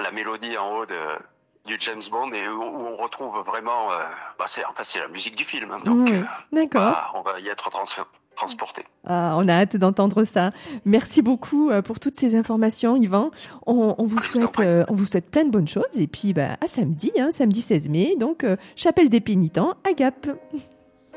la mélodie en haut du James Bond et où on retrouve vraiment, c'est la musique du film, hein, donc Oui, d'accord. on va y être transporté. Ah, on a hâte d'entendre ça. Merci beaucoup pour toutes ces informations, Yvan. Je vous en prie. On vous souhaite plein de bonnes choses. Et puis, à samedi, hein, samedi 16 mai. Donc, chapelle des pénitents à Gap.